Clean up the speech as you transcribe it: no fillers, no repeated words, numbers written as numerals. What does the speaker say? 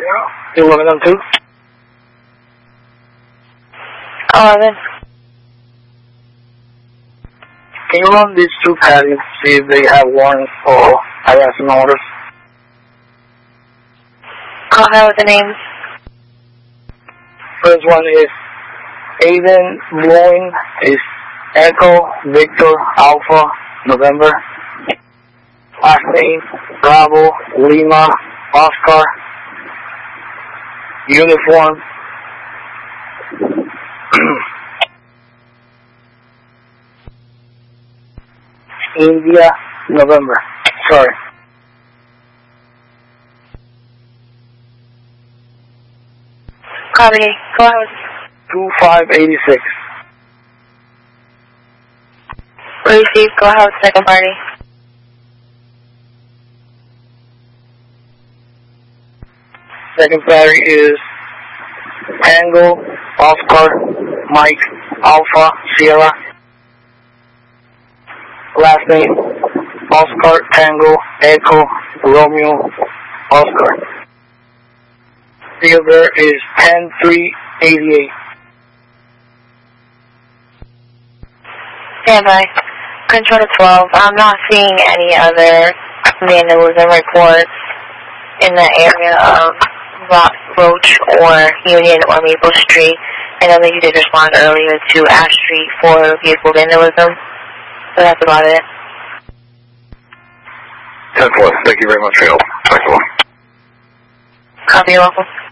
11 on 2. 11. Can you run these two patties, see if they have warrants or harassment orders? Go ahead with the names. First one is Aiden Blowing, is Echo Victor Alpha November. Last name Bravo Lima Oscar. Uniform India November. Sorry. Copy. Go ahead. 2586. Receive. Go ahead with second party. Second party is Tango Oscar Mike Alpha Sierra. Last name Oscar Tango Echo Romeo Oscar. Theater is 10388. Stand by. Control to 12. I'm not seeing any other vandalism reports in the area of Roach or Union or Maple Street. I know that you did respond earlier to Ash Street for vehicle vandalism. So that's about it. 10-4. Thank you very much for your help. Thanks a lot. Copy, you're welcome.